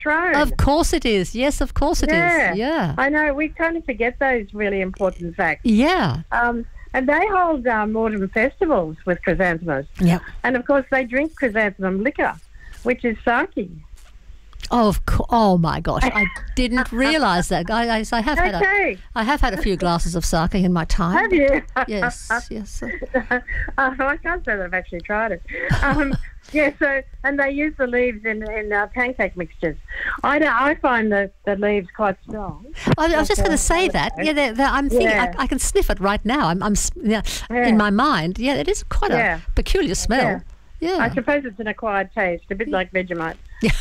Throne. Of course it is. Yes, of course it is. Yeah. I know. We kind of forget those really important facts. Yeah. And they hold autumn festivals with chrysanthemums. Yeah. And, of course, they drink chrysanthemum liquor, which is sake. Oh my gosh! I didn't realise that. I have had a few glasses of sake in my time. Have you? Yes. I can't say that I've actually tried it. And they use the leaves in pancake mixtures. I find the leaves quite strong. I was just going to say that. Yeah, I'm thinking I can sniff it right now. In my mind. Yeah, it is quite a peculiar smell. Yeah. I suppose it's an acquired taste, a bit like Vegemite.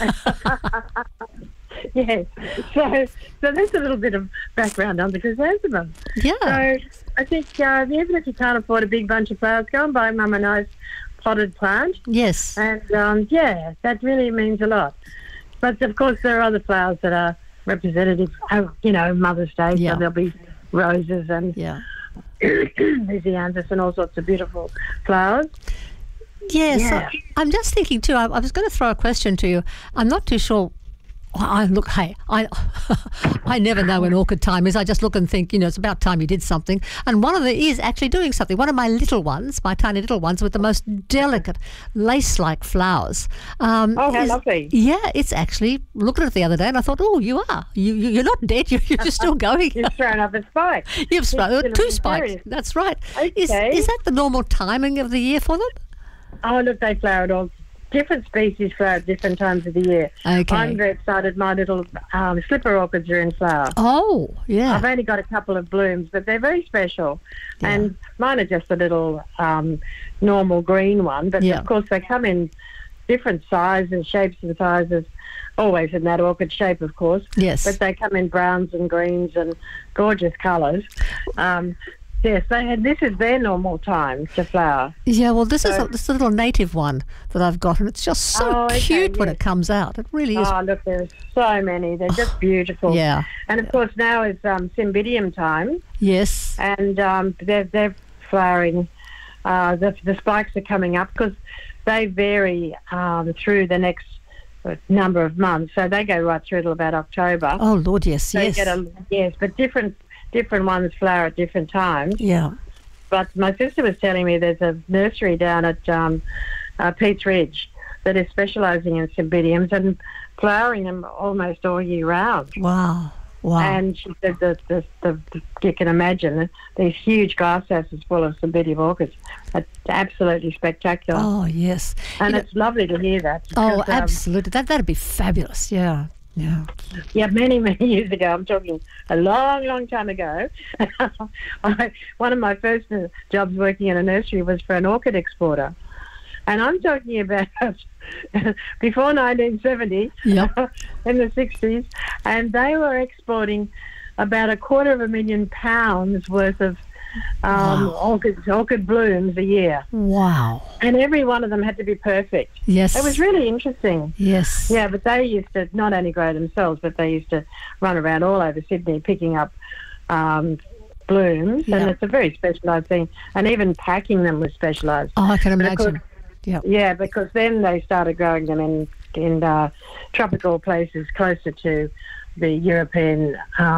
Yes. So there's a little bit of background on the chrysanthemum. Yeah. So I think even if you can't afford a big bunch of flowers, go and buy Mum a nice potted plant. Yes. And that really means a lot. But of course there are other flowers that are representative of, Mother's Day. Yeah. So there'll be roses and lysianthus and all sorts of beautiful flowers. Yes, yeah. I'm just thinking too. I was going to throw a question to you. I'm not too sure. I never know when orchid time is. I just look and think, it's about time you did something. And one of them is actually doing something. One of my little ones, my tiny little ones, with the most delicate lace-like flowers. How lovely! Yeah, it's actually. Looked at it the other day, and I thought, oh, you are. You're not dead. You're just still going. You've thrown up a spike. You've thrown 2 spikes. That's right. Okay. Is that the normal timing of the year for them? Oh, look, they flower at all. Different species flower at different times of the year. Okay. I'm very excited. My little slipper orchids are in flower. Oh, yeah. I've only got a couple of blooms, but they're very special. Yeah. And mine are just a little normal green one. But, of course, they come in different sizes, shapes and sizes, always in that orchid shape, of course. Yes. But they come in browns and greens and gorgeous colours. Yes, this is their normal time to flower. Yeah, well, this is a little native one that I've got, and it's just so cute when it comes out. It really is. Oh, look, there's so many. They're just beautiful. Yeah. And, of course, now is Cymbidium time. Yes. And they're flowering. The spikes are coming up because they vary through the next number of months. So they go right through till about October. Oh, Lord, yes, so yes. But different ones flower at different times. Yeah. But my sister was telling me there's a nursery down at Pete's Ridge that is specialising in cymbidiums and flowering them almost all year round. Wow. And she said that you can imagine these huge glasshouses full of cymbidium orchids. It's absolutely spectacular. Oh, yes. And it's lovely to hear that. Because, absolutely. That'd be fabulous, yeah. Yeah. Yeah, many, many years ago. I'm talking a long, long time ago. One of my first jobs working in a nursery was for an orchid exporter. And I'm talking about before 1970, in the 60s, and they were exporting about £250,000 worth of orchid blooms a year. Wow. And every one of them had to be perfect. Yes. It was really interesting. Yes. Yeah, but they used to not only grow themselves, but they used to run around all over Sydney picking up blooms, and it's a very specialised thing. And even packing them was specialised. Oh, I can imagine. Yeah, because then they started growing them in tropical places closer to the European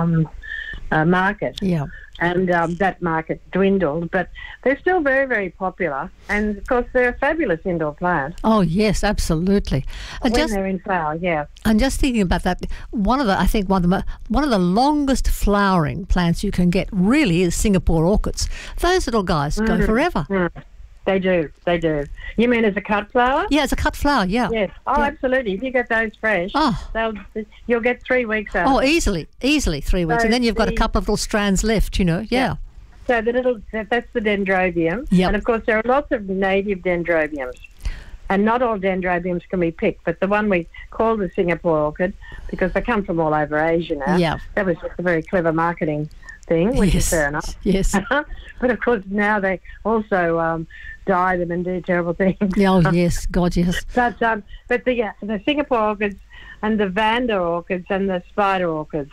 market. Yeah. And that market dwindled, but they're still very, very popular. And, of course, they're a fabulous indoor plant. Oh, yes, absolutely. When they're in flower, yeah. I'm just thinking about that. One of the longest flowering plants you can get really is Singapore orchids. Those little guys go forever. Mm. They do. You mean as a cut flower? Yeah, it's a cut flower, yeah. Yes. Oh, yeah. Absolutely. If you get those fresh, you'll get 3 weeks out. Oh, easily 3 weeks. And then you've got a couple of little strands left, yeah. So that's the dendrobium. Yep. And, of course, there are lots of native dendrobiums. And not all dendrobiums can be picked, but the one we call the Singapore orchid, because they come from all over Asia now. Yeah. That was just a very clever marketing thing, which is fair enough. Yes. But, of course, now they also dye them and do terrible things. Oh, yes. God, yes. But the Singapore orchids and the Vanda orchids and the spider orchids,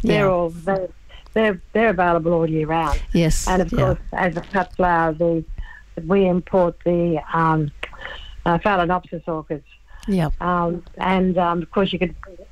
they're available all year round. Yes. And, of course, as a cut flower, we import the Phalaenopsis orchids. Yeah. Of course, you could